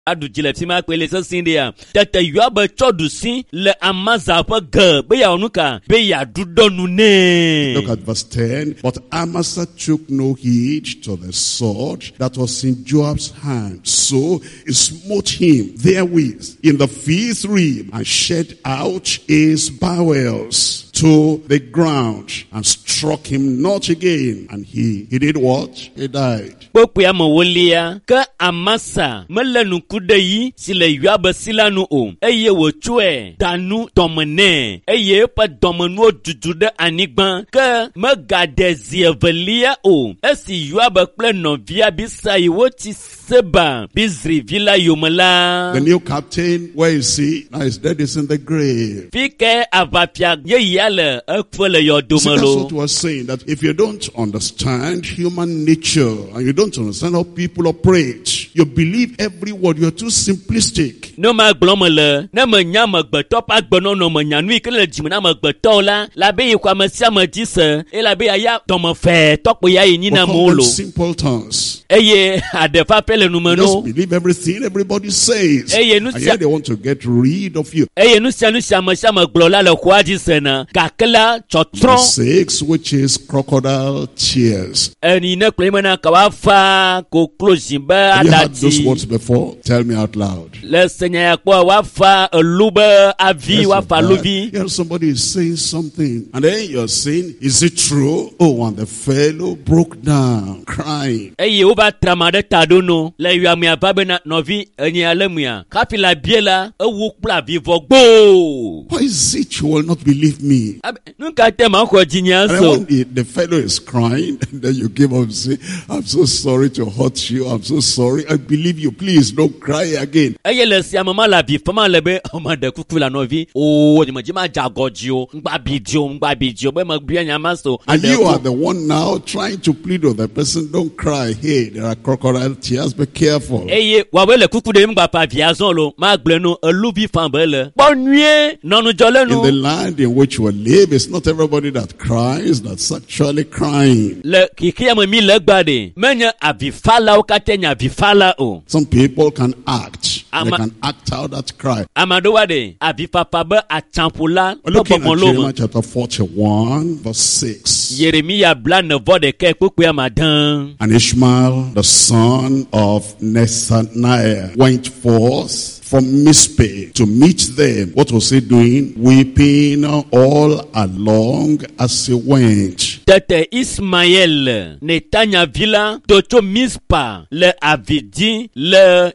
adujile fima kwele sosindia tete yoabe chodusi le Amasa pe ge be ya onuka be ya dudonu ne. Look at verse 10. But Amasa took no heed to the sword that was in Joab's hand. So he smote him therewith in the fifth rib and shed out his bowels to the ground and struck him not again. And he did what? He died. Poku ya mawolia ka Amasa melenu kudeyi sile Yoabe silanu o eye wochue danu domene eye pa domenu dudude anigban ka megadezi evelia o esi Yoabe kple novia bisa iwoti seba bizri villa yomela. The new captain, where is he? Now his dead is in the grave. Fike avapia ye yale ekfele See, that's yodomelo. what we're saying, that if you don't understand human nature and you don't understand how people operate, you believe every word, you're too simplistic. No ma glomele na menya magbeto pa gbono no menya nu ikele jimna magbeto la be yikwa masia madise e la be ya tomofe tokpo ya yin na We'll call them molo simpletons. eye adefa pele nu You just meno believe everything everybody says. Eye, no And yet they want to get rid of you. eye nu sia ma glola le kwaji sena kakela chotron Verse 6, which is crocodile tears. eni ne klemena kawafa ko closing ba Have you heard those adati words before? Tell me out loud. le senya ya kwa wafa lube avi Yes, wafa you're luvi. bad. You know, somebody is saying something, and then you're saying, is it true? Oh, and the fellow broke down, crying. Eye uba tramade tadono le yami ababe na novi enye alemia kapila biela ewu kpla vivo gbo. Why is it you will not believe me? Nunca tema ko And then jinyaso. when the fellow is crying, and then you give up and say, I'm so sorry to hurt you. I'm so sorry. I believe you. Please don't cry again. Eye le si amama la bi fama lebe omade kukula novi o ni majima jagojio ngba bidio be magbia nyamaso. And you are the one now trying to plead with the person, don't cry. Hey, there are crocodile tears. Be careful. Eye wawele kukude ngba pa viazon lo magbleno elubi fambele. Bonue nonu In jolenu. the land in which we live, it's not everybody that cries that's actually crying. Le kiki ya mi legbade menya avifala okatenya avifala o. Some people can act. They Ama- can act out that cry. Amado wade avipapa be achampula We're looking at popomolo. Jeremiah chapter 41, verse 6. Yeremia blan vode ke kukwe amadan. And Ishmael, the son of Nethaniah, went forth from Mizpeh to meet them. What was he doing? Weeping all along as he went. Tete Ismael Netanya villa tocho mispa le avidi le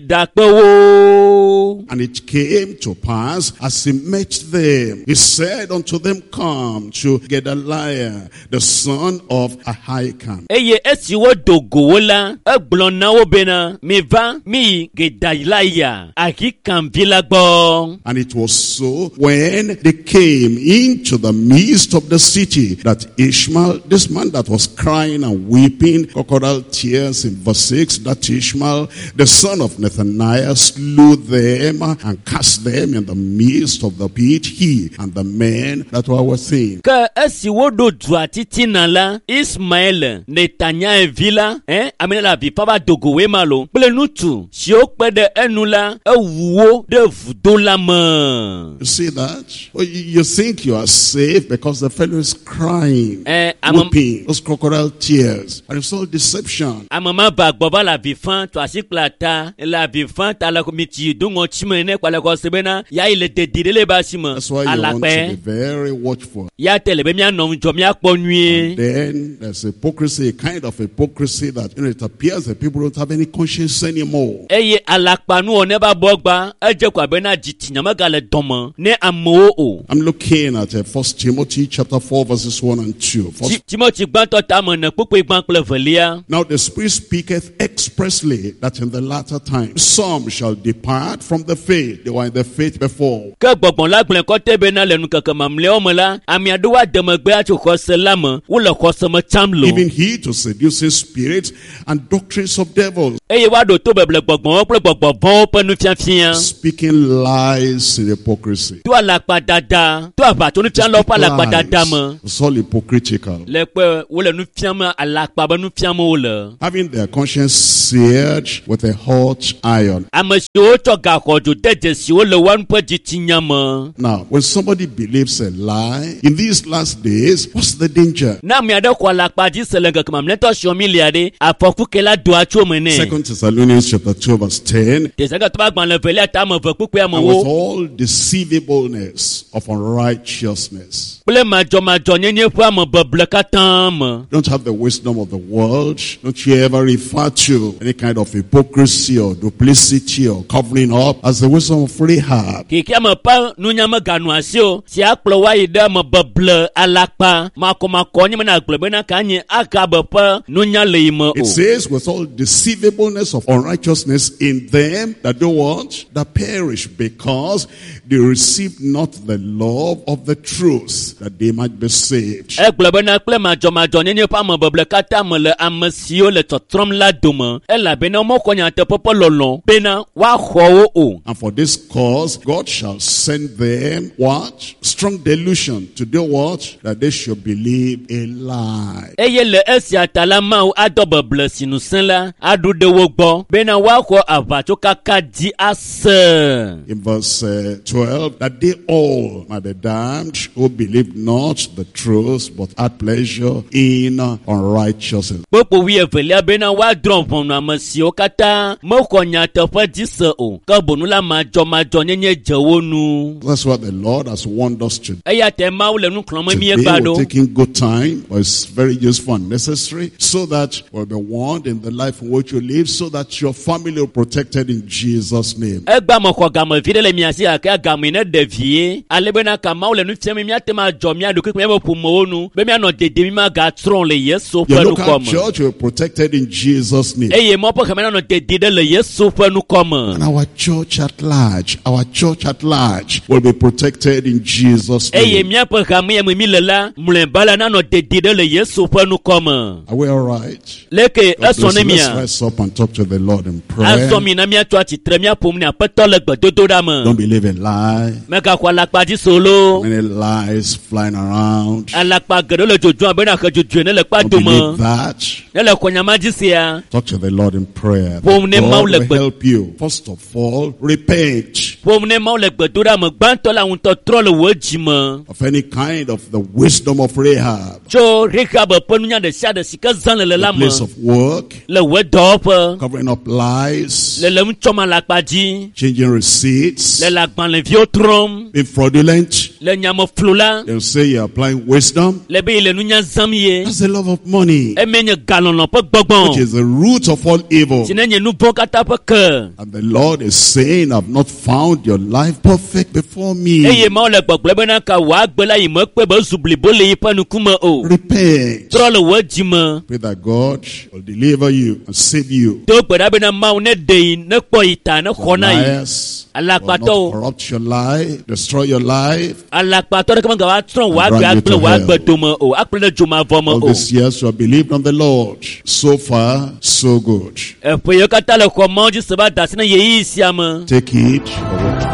yidakpewo. And it came to pass as he met them, he said unto them, come to Gedaliah, the son of Ahikam. Eye esiwo dogowola egblona bena mi va mi Gedaliah Ahikam villa gbo. And it was so when they came into the midst of the city that Ishmael, this man that was crying and weeping, crocodile tears in verse 6, that Ishmael, the son of Nethaniah, slew them and cast them in the midst of the pit, he and the men that were with him. Ka esiwo do duatiti nala Ismael Netanya villa amene la vi papa dogowe malo plenutu si o pede enula ewuwo de vudola mo. You see that? Well, you think you are safe because the fellow is crying, weeping, those crocodile tears. And it's all deception. Amama bagboba la vi fan to asiklata la vi fan ta la komiti dungo chimene kwa la ko sebena ya ile de direle ba simo That's why you want to be alape very watchful. ya telebe mi anon jo mi aponue. Then there's hypocrisy, a kind of hypocrisy that it appears that people don't have any conscience anymore. Eye alakpanu o ne ba bogba eje kwa bena jitinya magale domo ne amo o. I'm looking at 1 Timothy chapter 4 verses 1 and 2. Timothy gbanto ta mo na popo igban ple velia. Now the Spirit speaketh expressly that in the latter time some shall depart from the faith. They were in the faith before. Ke gbogbon la glen ko tebe na lenu keke mamle o mo la ami ado wa demegbe a to ko se lamo wo le ko se mo chamlo. Even he to seducing spirits and doctrines of devils. Eye wa do to beble gbogbon o ple gbogbo bon penu fian fian. Speaking lies in hypocrisy. To alakpa dada. To aba to nu fian lo pa alakpa dada mo. It's all hypocritical. Le pe wo le nu fian ma alakpa ba nu fian mo le. Having their conscience seared with a hot iron. Amesiwo to ga kojo deje si wo le wan pe jitinya mo. Now, when somebody believes a lie, in these last days, what's the danger? Na mi ade ko alakpa ji selenga kama mleto shomi liade afoku kela do acho mene. 2 Thessalonians chapter 2 verse 10. Desanga to ba gban le vele ata mo foku pe mo And with wo. all deceivableness of unrighteousness. Ple majo nyenye fu am beble katan mo. Don't have the wisdom of the world. Don't you ever refer to any kind of hypocrisy or duplicity or covering up as the wisdom of Rahab. Kiki am pa nunya ma ganu asio si akplo wa ide mo beble alakpa mako nyi na agble na kanye aka be pa nunya le mo. It says with all deceivableness of unrighteousness in them that do what? That perish, because they received not the love of the truth, that they might be saved. Agble na ple majo nyenye pa mo beble kata mo le amasio le totrom la doma ela be na mo konya te popo lolon be na wa ho o. And for this cause, God shall send them what? Strong delusion to do what? That they should believe a lie. Eye le esi atala ma o adobe blessinu sen la adu de wo gbo be na wa ko ava to kaka di ase. In verse 12, that they all might be damned who believed not the truth, but had pleasure in unrighteousness. Popo wi evele be na wa dron fonu amasio kata mo konya te fa di se o ka bonu la majo nyenye jewonu. That's what the Lord has warned us to do. Eya te ma o le nu klon mi Today egbado. we're taking good time, but it's very useful and necessary, so that we'll be warned in the life in which you live, so that your family will be protected in Jesus' name. Egba mo ko gamo vide le miasi aka gamo ne devie alebe na kama o le nu fiam mi atema jo mi adu kwe mo pumo onu be mi ano dede mi ma ga tron le Yesu Your penu local kom. church will be protected in Jesus' name. Eye mo po kama no dede de le Yesu penu kom. And our church at large will be protected in Jesus' Eye name. mi po kama ye mi lela mle bala na no dede de le Yesu penu kom. Are we all right? Leke God bless you. asone Let's mia. rise up and talk to the Lord in prayer. Aso mi na mi atwa titre mi apom ni apeto le gbedodo da mo. Don't believe in lie. Meka kwa lakpa di solo. Many lies flying around. Alakpa gedo le jojo abena ka jojo ne le kpa Don't do believe mo. that. Ne le konya majisia. Talk to the Lord in prayer. Pom ne God mau le will gbe- help you. First of all, repent Pom ne ma le gbedo da mo gbanto la un to tro le woji mo. of any kind of the wisdom of Rahab. Cho Rahab ponu nya de sha de sika zan le la The mo. place of work, Le we do pe. covering up lies, Le mu choma lakpa ji. changing receipts, Le la gban le vio trom. being fraudulent. Le nya mo flula. They'll say you're applying wisdom. Le be le nu nya zam ye. That's the love of money, E menye galon pe which gbogbon. is the root of all evil. Tinenye nu bon kata pe ke. And the Lord is saying, I've not found your life perfect before me. Eye ma le gbogble be na ka wa gbe la yi mo pe be zubli bo le yi pe nu kuma o. Repent. Tro le woji mo. Pray that God will deliver you and save you. To gbe da be na ma ne de ne po ita ne khona yi. Liars will Alakpato. not corrupt your life, destroy your life. Alakpato de kama ga wa tron wa Drag gbe you to akple wa hell. gbe do mo o. Akple ne juma vo mo All o. these years you have believed on the Lord. So far, so good. E pe yo kata le ko mo ji se ba da sine ye yi sia mo. Take it. or what?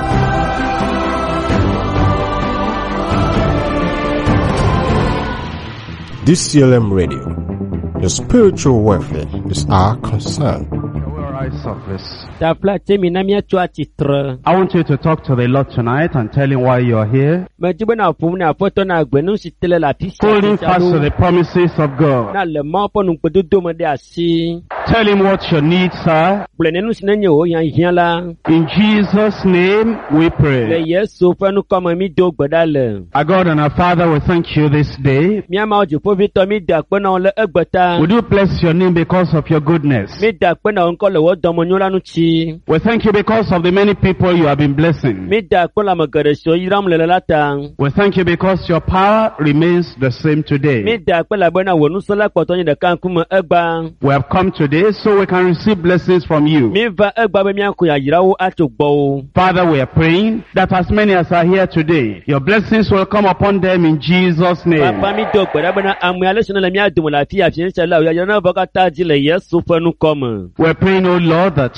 DCLM Radio. Your spiritual welfare is our concern. Ta plate mi na mi atwa titre. I want you to talk to the Lord tonight and tell him why you're here. Me jibe na pum na foto na gbe nu sitele la pisi. Holding fast to the promises of God. Na le ma po nu gbedodo mo de asi. Tell him what your needs are. Ple ne nu sinenye o yan hian la. In Jesus' name we Le pray. Yesu fe nu koma mi do gbeda le. Our God and our Father, we thank you this day. Mi ama ojo po vito mi da pe na le egbeta. We do bless your name because of your goodness. Mi da pe na nko le wo domo nyola nu chi. We thank you because of the many people you have been blessing. Mi da pe la magare so yiram le lata. We thank you because your power remains the same Mi today. da pe la be na wonu so la poto yin de kan kuma egba. We have come today so we can receive blessings from you. Mi va egba be mi anko ya yirawo atogbo. Father, we are praying that as many as are here today, your blessings will come upon them in Jesus' name. Papa mi do gbeda be na amu ale so na mi adumo la fi afin se la o ya na baka taji le Yesu fe nu koma. We're praying, oh Lord, that whatever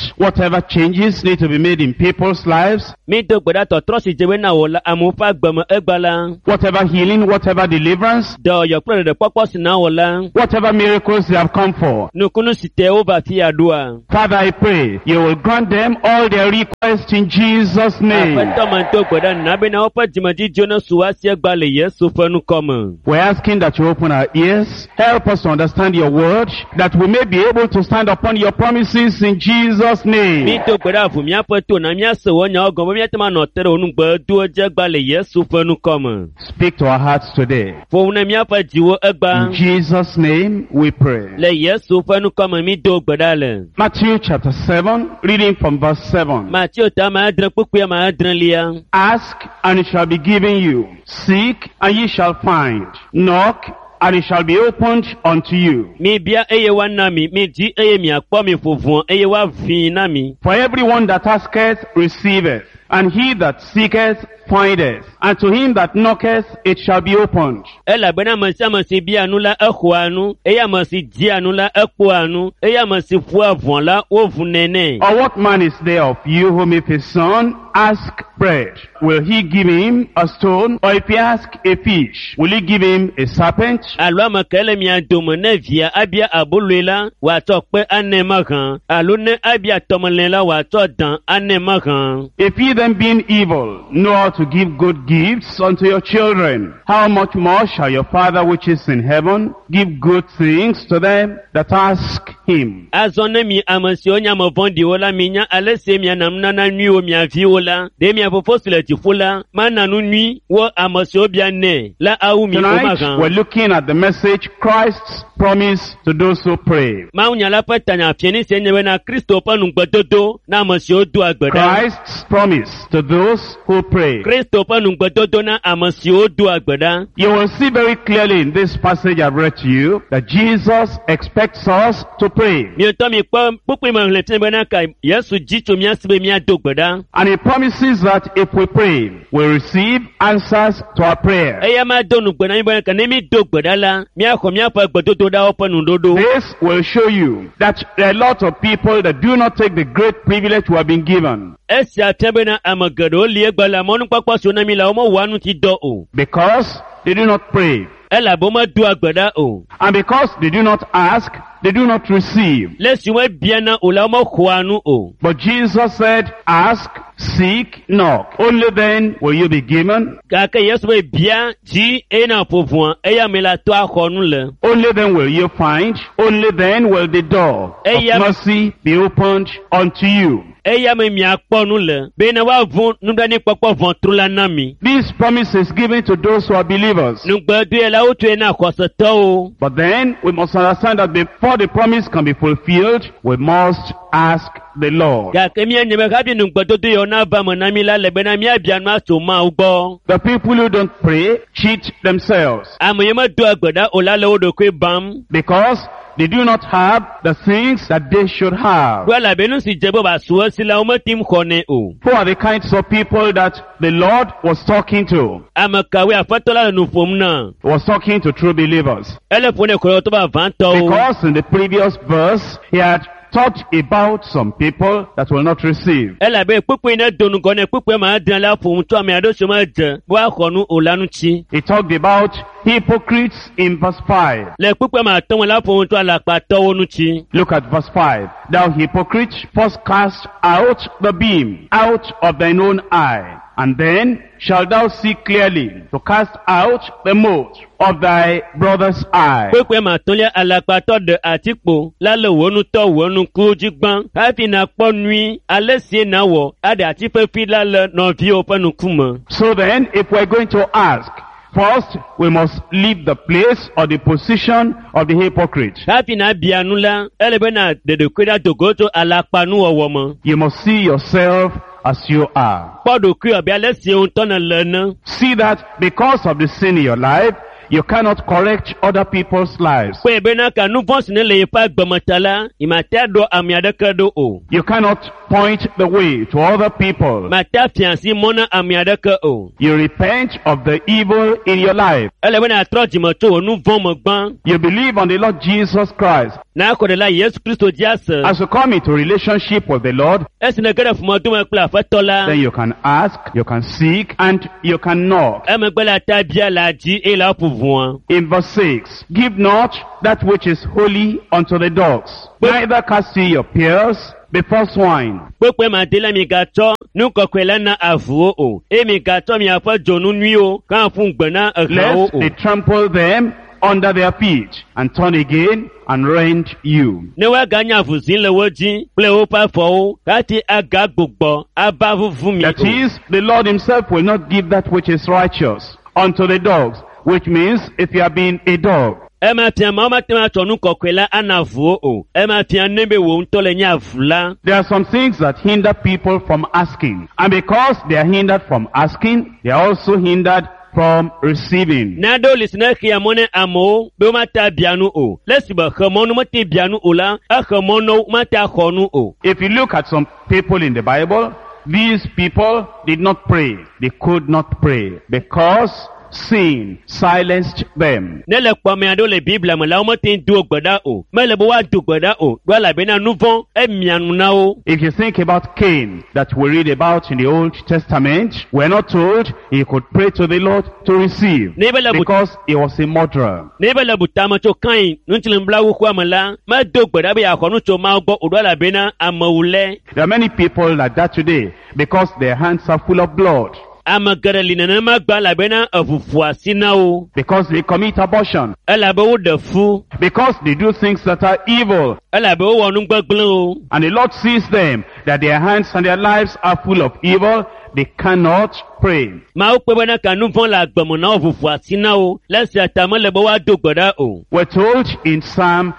Whatever changes need to be made in people's lives, Mi do gbeda to trosi jewe na wola amufa gbemo egbala. whatever healing, whatever deliverance, Do yo pro de popo si na wola. whatever miracles they have come for. Nukunu site over fi adua. Father, I pray you will grant them all their requests in Jesus' name. Afento man to gbeda na be na opa jimaji jona suwasi egbale Yesu fenu komo. We're asking that you open our ears, help us to understand your word, that we may be able to stand upon your promises in Jesus' name. Mi do gbeda fu mi apeto na mi ase wonya ogon mi atema no tere onu gbe duo je gbale Yesu fenu komo. Speak to our hearts today. Fo na mi afa jiwo egba. In Jesus' name we pray. Le Yesu fenu komo mi do gbeda le. Matthew chapter 7, reading from verse 7. Matthew ta ma adren pupu ma adren lia. Ask, and it shall be given you. Seek, and ye shall find. Knock, and it shall be opened unto you. Mi bia eye wa na mi ji eye mi akpo mi fofun eye wa fi na mi. For everyone that asketh receiveth, and he that seeketh findeth, and to him that knocketh it shall be opened. Ela bena masi bia anu la ekho anu, eya masi di anu la ekpo anu, eya masi fu avon la o vunene. Or what man is there of you whom if his son ask bread, will he give him a stone? Or if he ask a fish, will he give him a serpent? Alwa makele mi adomo ne via abia abuluela wa to pe anema kan. Alo ne abia tomolela wa to dan anema kan. If ye then being evil know how to give good gifts unto your children, how much more shall your Father which is in heaven give good things to them that ask him? Azone mi amasi onya mo vondi ola minya alese mi anamna na nwi o mi avi ola de mi afofosile ti fola mana nu nwi wo amasi obia ne la awu mi o Tonight magan. we're looking at the message Christ's promise to those who pray. Ma unya la patanya fieni se nyewe na Kristo panu gbedodo na amasi odu agbeda. Christ's promise to those who pray. Kristo panu gbedodo na amasi odu agbeda. You will see very clearly in this passage I've read to you that Jesus expects us to pray. Mi to mi po pupu ma le tin bena ka Yesu jicho mi asibe mi adogbeda. And he promises that if we pray, we'll receive answers to our prayer. Eya ma donu gbena mi bena ka ne mi dogbeda la mi akọ mi afa gbedodo da opanu dodo. This will show you that there are a lot of people that do not take the great privilege we have been given. Esi atebena amagado li egbala monu papa so na mi la omo wanu ti do o. Because they do not pray. Ela bo ma du agbeda o. And because they do not ask, they do not receive. Lesi we biana o la omo kwanu o. But Jesus said, ask, seek, knock. Only then will you be given. Kaka Yesu we bia ji ena fofun eya me la to akonu le. Only then will you find. Only then will the door of mercy be opened unto you. Eya me mi akponu le. Be na wa vun nugba ni popo von trula na mi. This promise is given to those who are believers. Nugba du ela o tu na kosoto o. But then we must understand that before the promise can be fulfilled, we must ask the Lord. Kaka mi enye me ka bi nugba dodo yo na ba mo na mi la le be na mi abianu aso ma ugbo. The people who don't pray cheat themselves Amoye ma du agbeda o la le o do kwe bam. because they do not have the things that they should have. Wala benu si jebo ba suwa sila o ma tim khone o. Who are the kinds of people that the Lord was talking to? Amakawe afatola nu fom na. He was talking to true believers. Ele fone ko to ba vanto o. Because in the previous verse, he had talked about some people that will not receive. Ela be pupu ina donu gone pupu ma dan la fom to ami ado so ma je. Bo akhonu olanu chi. He talked about hypocrites in verse 5. Le pupu ma ton la fom to ala pa to onu chi. Look at verse 5. Thou hypocrite, first cast out the beam out of thine own eye, and then shalt thou see clearly to cast out the mote of thy brother's eye. Pupu ma ton le ala pa to de atipo la le wonu to wonu ku jigban. Ha fi na po nui alesi na wo ade ati fe fi la le no vi opanu kuma. So then, if we're going to ask, first, we must leave the place or the position of the hypocrite. Happy na bianu la elebe na de kweda dogoto ala panu owo mo. You must see yourself as you are. Podo ku obi alesi ohun tona le na. See that because of the sin in your life, you cannot correct other people's lives. Pe be na ka nu vons ne le pa gbomotala imata do ami adekedo o. You cannot point the way to other people. Mata fiansi mona ami adeke o. You repent of the evil in your life. Elebe na troji mo to nu von mo gban. You believe on the Lord Jesus Christ Na ko de la Yesu Kristo jase. As you come into relationship with the Lord, Esine gere fumo duma kula fatola. then you can ask, you can seek, and you can knock. E me gbela tabia la ji e la pouvoir. In verse 6, give not that which is holy unto the dogs, neither cast ye your pearls before swine. Pekwe ma de la mi gato nu kokwela na avuo o. E mi gato mi afa jonu nui o kan fun gbena e Lest they trample them under their feet, and turn again and rend you. Ne wa ganya vuzin le woji ple o pa fo kati aga gbogbo aba vuvu mi That is, the Lord himself will not give that which is righteous unto the dogs, which means if you have been a dog, Ema tia mama tema tonu kokwela anavuo o. Ema tia nebe wo ntole nya vula. there are some things that hinder people from asking. And because they are hindered from asking, they are also hindered from receiving. Nado lisne kia mone amo be mata bianu o. Lesiba khamonu mate bianu o la a khamono mata khonu o. If you look at some people in the Bible, these people did not pray. They could not pray because sin silenced them. Nele kwa me ado le Bible mo la o mate ndu ogboda o. Mele bo wa du ogboda o. Do la be na nuvon e mianu na o. If you think about Cain that we read about in the Old Testament, we're not told he could pray to the Lord to receive because he was a murderer. Nebe butama cho kain nunchile mbla wo kwa mala ma do ogboda be akhonu cho ma ogbo odo la be na amawule. There are many people like that today because their hands are full of blood. Amagareli na magba la be na afufua sinao. Because they commit abortion. Ela be wo de fu. Because they do things that are evil. Ela be wo wonu gbegble o. And the Lord sees them, that their hands and their lives are full of evil. They cannot pray. Ma o pe bana kanu fon la gbemo na afufua sinao. Lesi atama le bo wa do gboda o. We're told in Psalm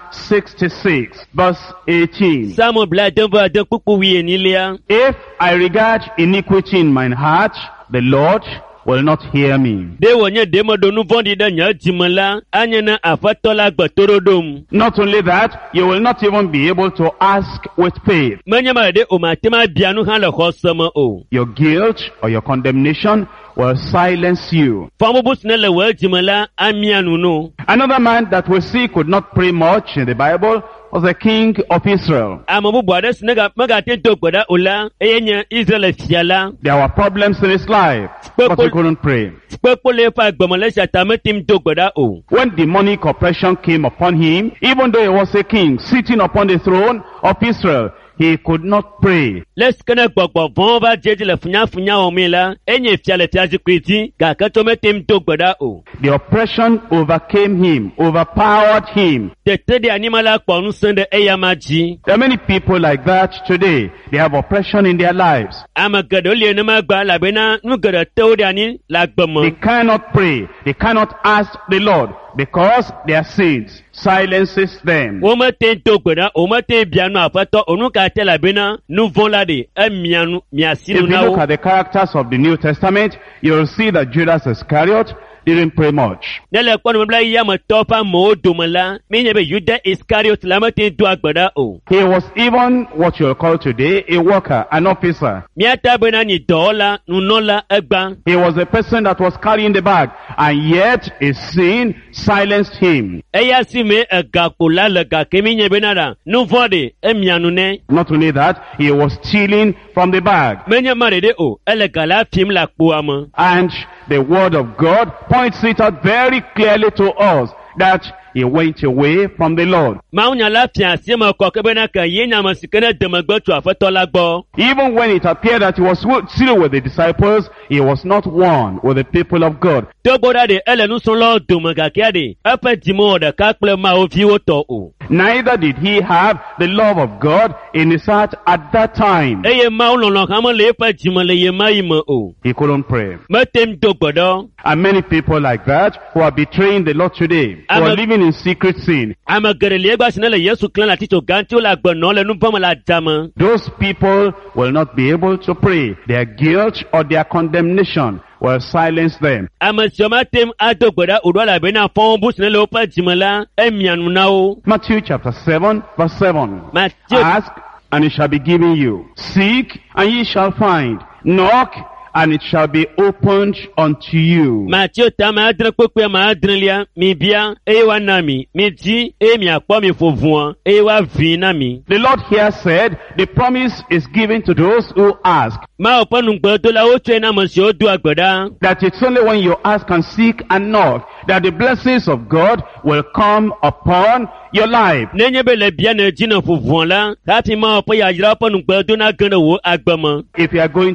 66 verse 18. Samo bla de va de kuku wi enilia. If I regard iniquity in mine heart, the Lord will not hear me. De wonye de mo do nu fon di da nya jimala anya na afatola gbatorodom. Not only that, you will not even be able to ask with faith. Manya ma de o ma tema bianu han le khosama o. Your guilt or your condemnation will silence you. Famu busne le wa jimala amianu no. Another man that we see could not pray much in the Bible was the king of Israel. Amabu bwade snega maga te do gboda ola eyenya Israel fiala. There were problems in his life, but he couldn't pray. Pepo le fa gbomole satametim do gboda o. When demonic oppression came upon him, even though he was a king sitting upon the throne of Israel, he could not pray. Let's kana gbogbo bon va jeje le funya o mi la enye fiale ti azikriti ga ka to metim do gboda o. The oppression overcame him, overpowered him. The tede animala ponu sende eyamaji. There are many people like that today. They have oppression in their lives. Amagado le na magba la bena nu gado teode ani la gbomo. They cannot pray. They cannot ask the Lord because their sins silences them. O mate do gboda o mate bianu afato onu ka te la bena nu vola de emianu miasiru If na you look o. at the characters of the New Testament, you will see that Judas Iscariot didn't pray much. Nele kwanu mbla ya matopa mo domala minye be Judas Iscariot la mate do agbada o. He was even what you'll call today a worker, an officer. Miata bena ni dola nunola egba. He was a person that was carrying the bag, and yet his sin silenced him. Eya si me egakula lega keminye benara nu vode emianu ne. Not only that, he was stealing from the bag. Menye mare de o elegala film la kpuama. And the word of God points it out very clearly to us that he went away from the Lord. Maunya la fiasie ma ko kebena ka yenya masikene demagbo tu afetola gbo. Even when it appeared that he was still with the disciples, he was not one with the people of God. To boda de elenu son lo domaga kiade. Apa dimo de ka ple ma o fi o to o. Neither did he have the love of God in his heart at that time. Eye ma o lon kan mo le pa dimo le ye ma imo o. He couldn't pray. Metem do gbodo. And many people like that who are betraying the Lord today, who are living in secret sin. Amagere le gba sinele Yesu klan la tito ganti o la gbono le nu pomo la jama. Those people will not be able to pray. Their guilt or their condemnation will silence them. Amasiomatem adogboda odwala bena fon bu sinele o pa dimo la emianu na o. Matthew chapter 7 verse 7. Matthew Ask and it shall be given you. Seek and ye shall find. Knock and it shall be opened unto you. Matthew ta ma adre kpekpe ma adrelia mi bia e wa na mi di e mi akpo mi fovuan e wa vi na mi. The Lord here said, the promise is given to those who ask. Ma oponu gbo to la o tue na mo si o du agbada. That it's only when you ask and seek and knock that the blessings of God will come upon your life. Nenye be le bia na jina fovuan la, ka fi ma opo ya jira oponu gbo do na gan wo agbamo. If you are going